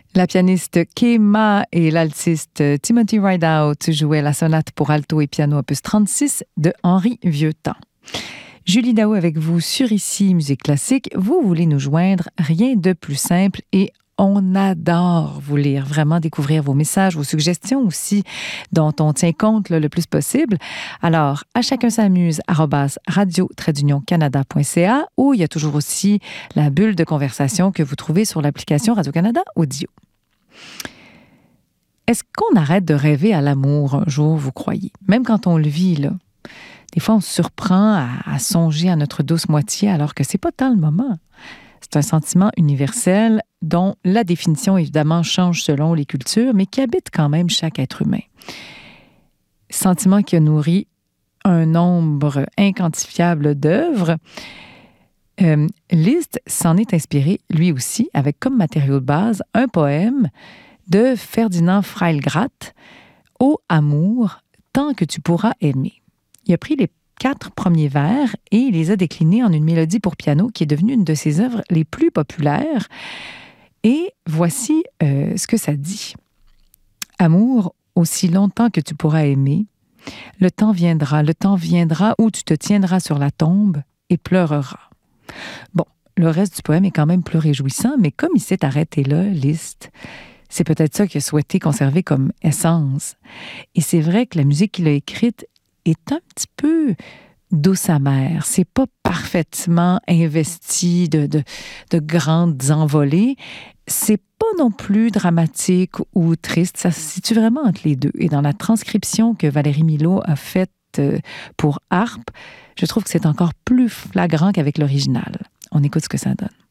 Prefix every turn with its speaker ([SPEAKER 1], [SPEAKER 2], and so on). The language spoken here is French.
[SPEAKER 1] La pianiste Kema et l'altiste Timothy Rideout jouaient la sonate pour alto et piano opus 36 de Henri Vieuxtemps. Julie Daou avec vous sur Ici Musique Classique. Vous voulez nous joindre, rien de plus simple et on adore vous lire, vraiment découvrir vos messages, vos suggestions aussi, dont on tient compte le plus possible. Alors, à chacun s'amuse, @radio-canada.ca, ou il y a toujours aussi la bulle de conversation que vous trouvez sur l'application Radio-Canada Audio. Est-ce qu'on arrête de rêver à l'amour un jour, vous croyez? Même quand on le vit, là. Des fois, on se surprend à songer à notre douce moitié alors que c'est pas tant le moment. C'est un sentiment universel dont la définition, évidemment, change selon les cultures, mais qui habite quand même chaque être humain. Sentiment qui a nourri un nombre inquantifiable d'œuvres. Liszt s'en est inspiré, lui aussi, avec comme matériau de base un poème de Ferdinand Freilgrath, « Ô amour, tant que tu pourras aimer ». Il a pris les 4 premiers vers et il les a déclinés en une mélodie pour piano qui est devenue une de ses œuvres les plus populaires. Et voici ce que ça dit. « Amour, aussi longtemps que tu pourras aimer, le temps viendra où tu te tiendras sur la tombe et pleureras. » Bon, le reste du poème est quand même plus réjouissant, mais comme il s'est arrêté là, Liszt, c'est peut-être ça qu'il a souhaité conserver comme essence. Et c'est vrai que la musique qu'il a écrite est un petit peu douce amère. C'est pas parfaitement investi de grandes envolées. C'est pas non plus dramatique ou triste. Ça se situe vraiment entre les deux. Et dans la transcription que Valérie Milot a faite pour harpe, je trouve que c'est encore plus flagrant qu'avec l'original. On écoute ce que ça donne.